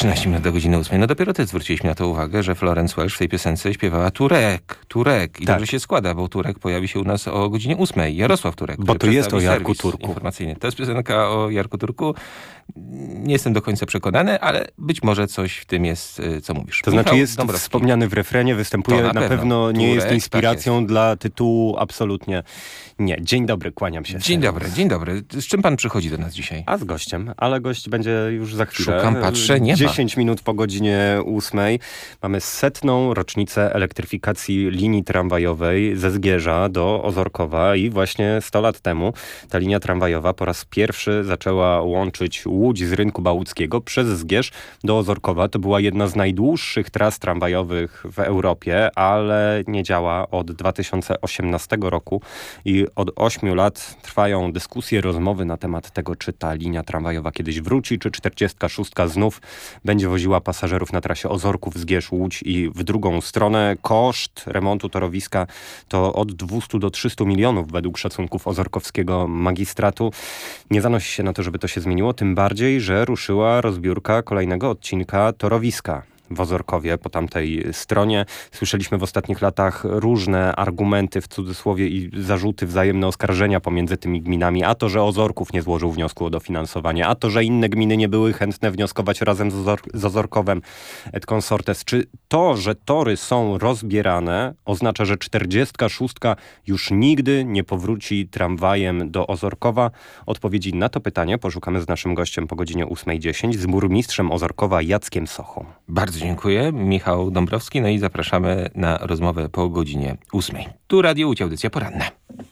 13 minut do godziny 8. No dopiero ty zwróciliśmy na to uwagę, że Florence Welch w tej piosence śpiewała Turek. I dobrze się składa, bo Turek pojawi się u nas o godzinie 8. Jarosław Turek. Bo to jest o Jarku Turku. Informacyjny. To jest piosenka o Jarku Turku. Nie jestem do końca przekonany, ale być może coś w tym jest, co mówisz. To znaczy jest wspomniany w refrenie, występuje, na pewno nie jest inspiracją dla tytułu, absolutnie nie. Dzień dobry, kłaniam się. Dzień dobry. Z czym pan przychodzi do nas dzisiaj? A z gościem, ale gość będzie już za chwilę. Szukam, patrzę, nie ma. 10 minut po godzinie 8. Mamy 100. rocznicę elektryfikacji linii tramwajowej ze Zgierza do Ozorkowa i właśnie 100 lat temu ta linia tramwajowa po raz pierwszy zaczęła łączyć Łódź z rynku bałtyckiego przez Zgierz do Ozorkowa. To była jedna z najdłuższych tras tramwajowych w Europie, ale nie działa od 2018 roku i od 8 lat trwają dyskusje, rozmowy na temat tego, czy ta linia tramwajowa kiedyś wróci, czy 46 znów będzie woziła pasażerów na trasie Ozorków-Zgierz-Łódź i w drugą stronę. Koszt remontu torowiska to od 200 do 300 milionów według szacunków ozorkowskiego magistratu. Nie zanosi się na to, żeby to się zmieniło, tym bardziej, że ruszyła rozbiórka kolejnego odcinka torowiska w Ozorkowie, po tamtej stronie. Słyszeliśmy w ostatnich latach różne argumenty, w cudzysłowie, i zarzuty, wzajemne oskarżenia pomiędzy tymi gminami. A to, że Ozorków nie złożył wniosku o dofinansowanie, a to, że inne gminy nie były chętne wnioskować razem z Ozorkowem et consortes. Czy to, że tory są rozbierane, oznacza, że 46 już nigdy nie powróci tramwajem do Ozorkowa? Odpowiedzi na to pytanie poszukamy z naszym gościem po godzinie 8:10, z burmistrzem Ozorkowa Jackiem Sochą. Bardzo dziękuję. Michał Dąbrowski. No i zapraszamy na rozmowę po godzinie 8. Tu Radio Łódź, audycja poranna.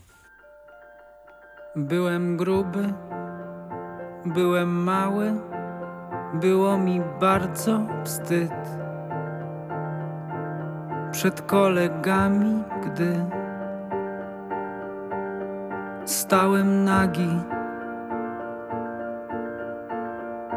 Byłem gruby, byłem mały, było mi bardzo wstyd przed kolegami, gdy stałem nagi